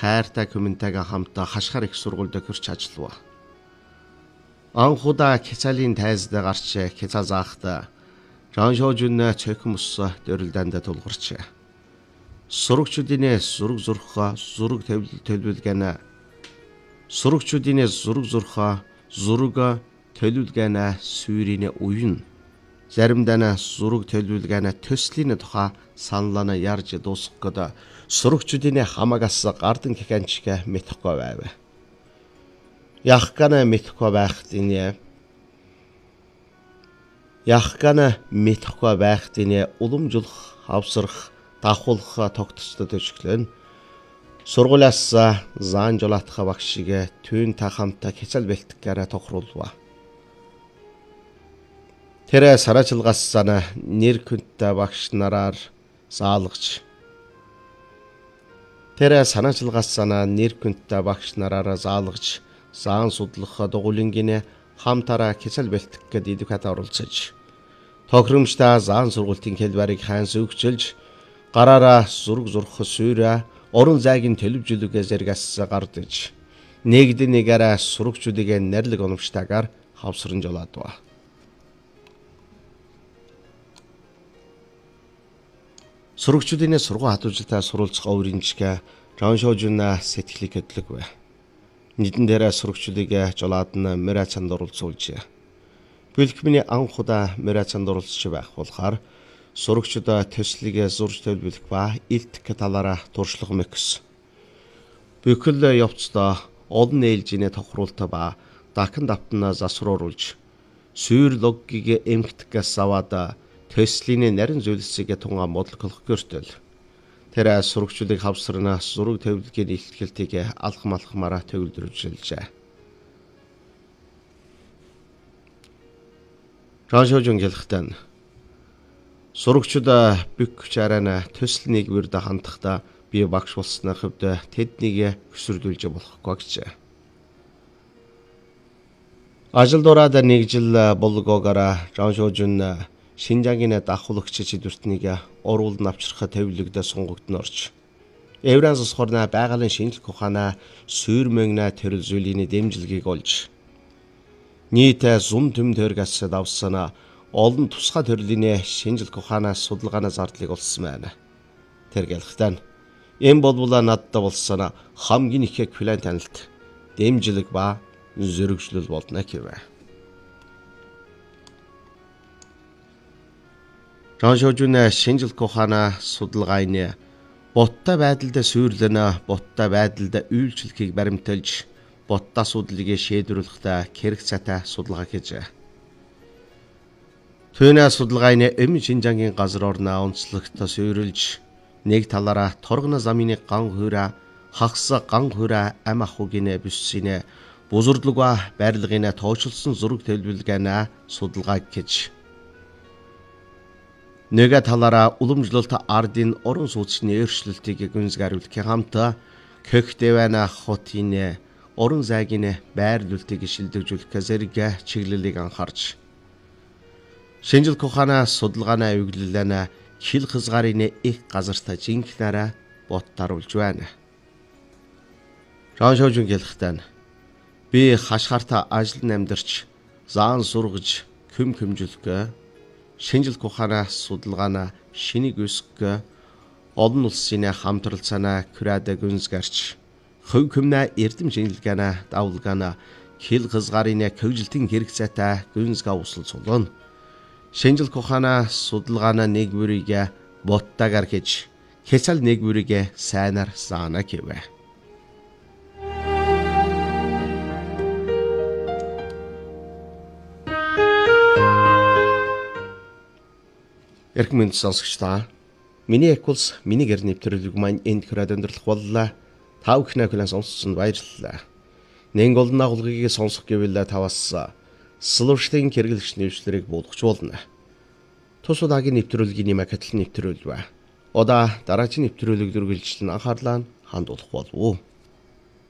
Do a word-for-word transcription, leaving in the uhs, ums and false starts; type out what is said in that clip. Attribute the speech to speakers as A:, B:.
A: хайртай хүмүнтэйгээ хамтаа хашгир их сургуульд хөрч ажиллав. Анхудаа Кицалийн тайзтай гарч Кицаа заахта Жан Шожун цохимос дөрөлдөнд тулгарч. Сурагчдын зураг зурхаа зураг төлөвлөгөөнө сурагчдын зураг зурхаа зураг төлөвлөгөөнө сүйрийн уян заримдаа зураг төлөвлөгөөнө төслийн тухай саналаа ярьж дуусгах гээд сурагчдын хамаагаас гардан гихэнчгэ мэдэхгүй байв. Яхкана мэдэхгүй байхдын Яхкана мэдэхгүй байхдын уламжлах, хавсрах, давхуулах тогтцтой төжглөн сургуулиас заан жолоотох багшиг түүн та хамтаа Кицал бэлтгэхээр тохируулва. Тэр сараачлгаас сана нэр хүнтэй багш нараар заалгаж Тэр санаачлагаас сана нэр хүнтэй багш нараар заалгаж заан судлах дугуулингийн хамтараа Кицал бэлтгэх гээд эдүкат оролцож тохиромжтой заан сургуулийн хэлбэрийг хайнс өгчилж гараараа зураг зурх сүйрэ орон зайгийн төлөвжлөгөө зэрэгс гардаж нэгд нэгээрээ сурагчдыг нэрлэг оновчтойгоор хавсран жолоодва. Сурагчдын сургууль хатуужилтаа суралцах өөрийнчгэ Жан Шожун сэтгэлийг хөдлөгвэ. Нийтэн дээр сурагчдыг жолоодно мэрачанд оролцуулж. Бэлтгэмний анхудаа мэрачанд оролцож байх болохоор сурагчид төслийг зурж төлөвлөх ба илтгэх талаараа туршлага мэгс. Бүхэл явцдаа олон ээлжийн тохируулалт ба дахин давтна засвруулж сүйр логгийг эмгтгэхээс аваад төслийн нарийн зүйлсийг тунгаа модлох гөртөл. Тэр сурагчдыг хавсарнаас зураг төлөвлөгийн илтгэлтийг алхам алхмаараа төвлөрүүлжээ. Жан Шожун гэлэхтэн сурагчид бүх чарана төсөл нэгвэрд хандахдаа би багш болсны хувьд тэднийг өсвөрлүүлж болохгүй гэж. Ажил дураад нэг жил болгоогоор Жан Шожун Шинжаагийн давхуулагч чидвэртнийг оруулд навчрах төвлөгдө сунгагдсан орч. Евранс сохорна байгалийн шинжлэх ухаанаа сүйр мөнгнө төрөл зүйлийн дэмжлэгийг олж. Нийт зум төм төргас давсана олон тусгай төрлийн шинжлэх ухаанаас судалгааны зардлыг олсон байна. Тэр гэлэхтэн энэ болбола надад болсон хамгийн их клиент танилт дэмжлэг ба зөрөгжлөл болно гэвэ. Жан Шожун шинжлэх ухаанаа судалгааны боттой байдалд сүйрлэнэ боттой байдалд үйлчлэхийг баримталж боттой асуудлыг шийдвэрлэхдээ хэрэг цатай судалгаа хийж. Түүний судалгааны эм Шинжаагийн газар орноо онцлогт сүйрлж нэг талаараа торгоно замын ган хуурай хагас ган хуурай ам ахуйн бүссийн бузурдлага байрлагын тооцоолсон зураг төлөвлөгөөнө судалгаа хийж. Нэг талаараа уламжлалт ардын орон сууцны өөрчлөлтийг гүнзгийруулахын хамт Көхтэвэна хотын орон зайгийн байрлуулалтыг шилжүүлэх зэрэг чиглэлийг анхаарч шинжлэх ухааны судалгааны эвлэлэн хил хязгаарын их газарт жинхнээрээ боттаруулж байна. Жан Шожун гэлэхтэн би хашгаарта ажил намдарч заан сургаж хүм хүмжлэх шинжлэх ухааны судалгааны шинийг өсгөх олон улсын хамтралцаана күрээд гүнзгэрч хөв хүмнэ эрдэм шинжилгээна давлгаана хил хязгаарын хөгжилтийн хэрэгцээтэй гүнзгээ усал сулуун шинжлэх ухааны судалгааны нэгвэрийг боттагаар хийж Кицал нэгвэрийг сайнаар заана гэвэ. Эрхэм сонсогчдаа миний экулс миний гэр нэвтрүүлэг маань энд хүрээд өндөрлөх боллоо. Та бүхнээ хүлээн сонссон баярлалаа. Нэн голдон агуулгыг сонсох гэвэл таваас слушлийн хэрэглэгч нэвшлэрийг буулгach болно. Тус удаагийн нэвтрүүлгийн макетл нэвтрүүлвэ. Удаа дараагийн нэвтрүүлэг дүргэлжлэн анхаарлаа хандуулах болов уу?